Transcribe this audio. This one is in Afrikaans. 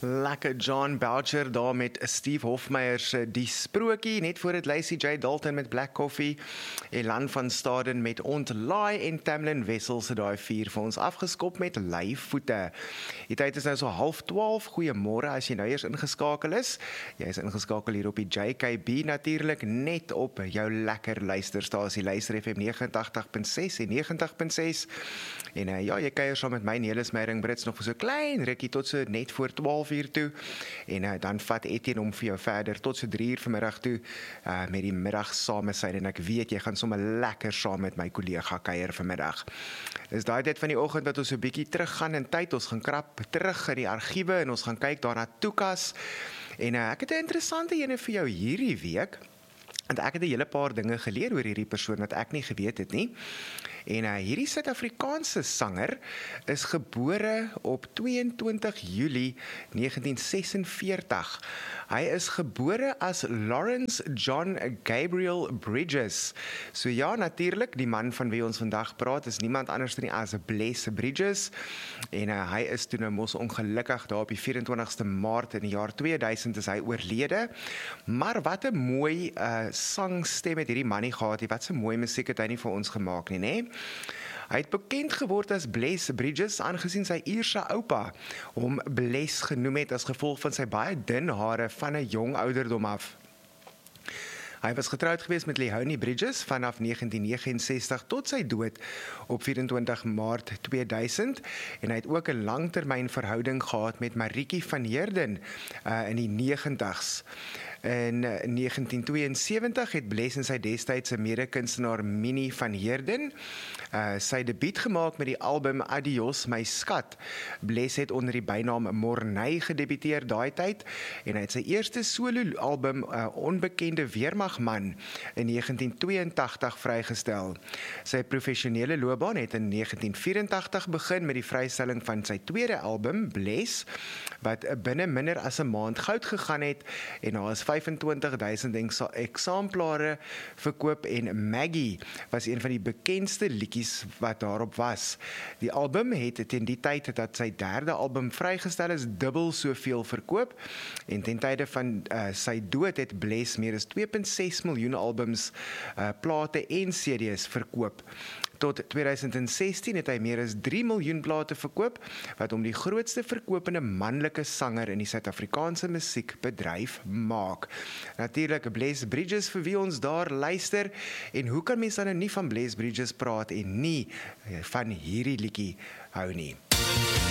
Lekker John Boucher daar met Steve Hofmeyer se Die Sprokie, net voor het Lacey J. Dalton met Black Coffee, Elan van Staden met Ontlaai en Tamlin Wessels se daai 4 vir ons afgeskop met Lyfvoete. Die tyd is nou so 11:30. Goeiemôre as jy nou eers ingeskakel is. Jy is ingeskakel hier op die JKB natuurlik, net op jou lekker luisterstasie Luister FM 89.6 en 90.6. En ja, jy kuier saam met my Nelis Meyering Brits nog vir so klein rukkie tot so net voor 12:00 toe. En dan vat Etienne om vir jou verder tot so 3:00 vanmiddag toe met die middag samesyn. En ek weet jy gaan sommer lekker saam met my kollega kuier vanmiddag. Dis daai tyd van die oggend wat ons so 'n bietjie teruggaan in tyd. Ons gaan krap terug in die argiewe en ons gaan kyk daarna Tukas. En ek het 'n interessante ene vir jou hierdie week. Want ek het 'n hele paar dinge geleer oor hierdie persoon wat ek nie geweet het nie. En hierdie Suid-Afrikaanse sanger is gebore op 22 Julie 1946. Hy is gebore as Lawrence John Gabriel Bridges. So ja, natuurlik, die man van wie ons vandag praat is niemand anders nie as Bless Bridges. En hy is toe nou mos ongelukkig daar op die 24ste Maart in die jaar 2000 is hy oorlede. Maar wat 'n mooi sangstem het hierdie manie gehad, wat so mooi musiek het hy nie vir ons gemaak nie, né? Hy het bekend geword as Bless Bridges, aangesien sy Ierse oupa hom Bless genoem het as gevolg van sy baie dun hare van 'n jong ouderdom af. Hy was getroud geweest met Leonie Bridges vanaf 1969 tot sy dood op 24 Maart 2000 en hy het ook 'n langtermynverhouding gehad met Marietjie van Heerden in die 90's. In 1972 het Bless en sy destydse mede-kunstenaar Minnie van Heerden sy debuut gemaak met die album Adios my skat. Bless het onder die bynaam Morney gedebuteer daai tyd en hy het sy eerste solo-album Onbekende Weermagman in 1982 vrygestel. Sy professionele loopbaan het in 1984 begin met die vrystelling van sy tweede album Bless, wat binne minder as 'n maand goud gegaan het en daar is 25.000 eksemplare verkoop en Maggie was een van die bekendste liedjies wat daarop was. Die album het teen die tyd dat sy derde album vrygestel is dubbel soveel verkoop en ten tye van sy dood het Bless meer as 2.6 miljoen albums, plate en CD's verkoop. Tot 2016 het hy meer as 3 miljoen plate verkoop, wat hom die grootste verkopende manlike sanger in die Suid-Afrikaanse musiekbedryf maak. Natuurlik Bless Bridges vir wie ons daar luister, en hoe kan mens dan nou nie van Bless Bridges praat en nie van hierdie liedjie hou nie?